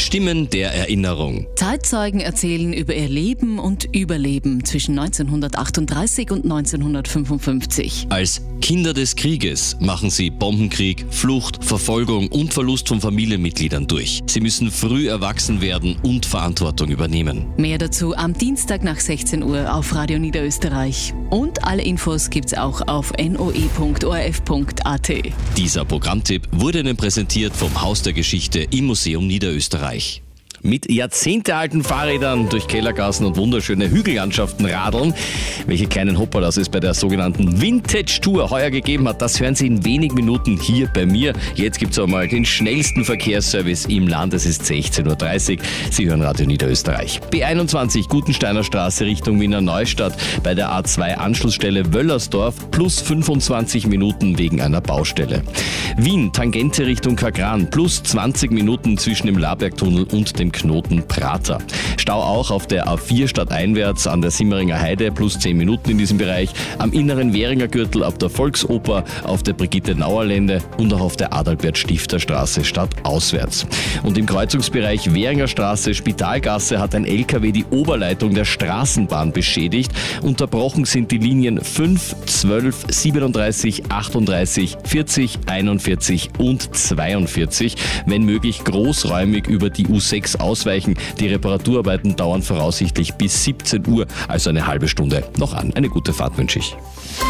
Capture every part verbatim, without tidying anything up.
Stimmen der Erinnerung. Zeitzeugen erzählen über ihr Leben und Überleben zwischen neunzehnhundertachtunddreißig und neunzehnhundertfünfundfünfzig. Als Kinder des Krieges machen sie Bombenkrieg, Flucht, Verfolgung und Verlust von Familienmitgliedern durch. Sie müssen früh erwachsen werden und Verantwortung übernehmen. Mehr dazu am Dienstag nach sechzehn Uhr auf Radio Niederösterreich. Und alle Infos gibt's auch auf n o e punkt o r f punkt a t. Dieser Programmtipp wurde Ihnen präsentiert vom Haus der Geschichte im Museum Niederösterreich. Mit jahrzehntealten Fahrrädern durch Kellergassen und wunderschöne Hügellandschaften radeln. Welche kleinen Hopperlas es bei der sogenannten Vintage-Tour heuer gegeben hat, das hören Sie in wenigen Minuten hier bei mir. Jetzt gibt es auch mal den schnellsten Verkehrsservice im Land. Es ist sechzehn Uhr dreißig. Sie hören Radio Niederösterreich. B einundzwanzig, Gutensteiner Straße Richtung Wiener Neustadt bei der A zwei Anschlussstelle Wöllersdorf plus fünfundzwanzig Minuten wegen einer Baustelle. Wien, Tangente Richtung Kagran plus zwanzig Minuten zwischen dem Labergtunnel und dem Knoten Prater. Stau auch auf der A vier stadteinwärts an der Simmeringer Heide plus zehn Minuten in diesem Bereich, am inneren Währinger Gürtel ab der Volksoper, auf der Brigitte-Nauer-Lände und auch auf der Adalbert-Stifter-Straße stadtauswärts. Und im Kreuzungsbereich Währinger Straße, Spitalgasse hat ein L K W die Oberleitung der Straßenbahn beschädigt. Unterbrochen sind die Linien fünf, zwölf, siebenunddreißig, achtunddreißig, vierzig, einundvierzig und zweiundvierzig. Wenn möglich großräumig über die U sechs ausweichen. Die Reparaturarbeiten dauern voraussichtlich bis siebzehn Uhr, also eine halbe Stunde noch an. Eine gute Fahrt wünsche ich.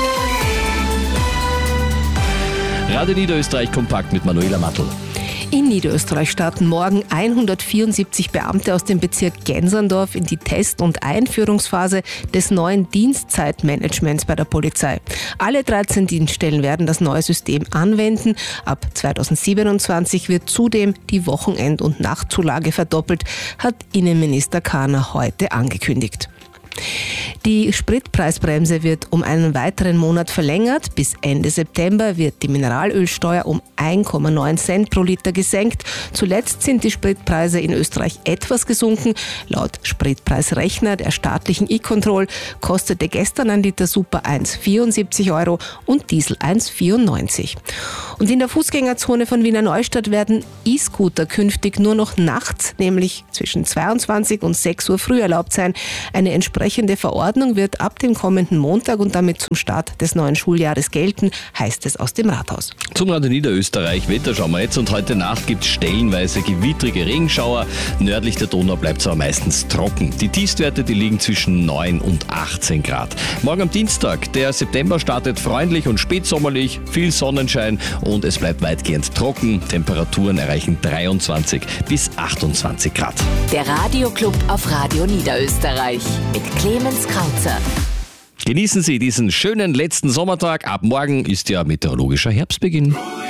Radio Niederösterreich kompakt mit Manuela Mattl. In Niederösterreich starten morgen hundertvierundsiebzig Beamte aus dem Bezirk Genserndorf in die Test- und Einführungsphase des neuen Dienstzeitmanagements bei der Polizei. Alle dreizehn Dienststellen werden das neue System anwenden. Ab zweitausendsiebenundzwanzig wird zudem die Wochenend- und Nachtzulage verdoppelt, hat Innenminister Kahner heute angekündigt. Die Spritpreisbremse wird um einen weiteren Monat verlängert. Bis Ende September wird die Mineralölsteuer um eins Komma neun Cent pro Liter gesenkt. Zuletzt sind die Spritpreise in Österreich etwas gesunken. Laut Spritpreisrechner der staatlichen E-Control kostete gestern ein Liter Super eins Komma vierundsiebzig Euro und Diesel eins Komma vierundneunzig. Und in der Fußgängerzone von Wiener Neustadt werden E-Scooter künftig nur noch nachts, nämlich zwischen zweiundzwanzig und sechs Uhr früh erlaubt sein. Eine entsprechende Verordnung wird ab dem kommenden Montag und damit zum Start des neuen Schuljahres gelten, heißt es aus dem Rathaus. Zum Radio Niederösterreich Wetter schauen wir jetzt und heute Nacht gibt es stellenweise gewittrige Regenschauer. Nördlich der Donau bleibt es aber meistens trocken. Die Tiefstwerte, die liegen zwischen neun und achtzehn Grad. Morgen am Dienstag, der September startet freundlich und spätsommerlich, viel Sonnenschein und es bleibt weitgehend trocken. Temperaturen erreichen dreiundzwanzig bis achtundzwanzig Grad. Der Radioclub auf Radio Niederösterreich mit Clemens Krauzer. Genießen Sie diesen schönen letzten Sommertag. Ab morgen ist ja meteorologischer Herbstbeginn.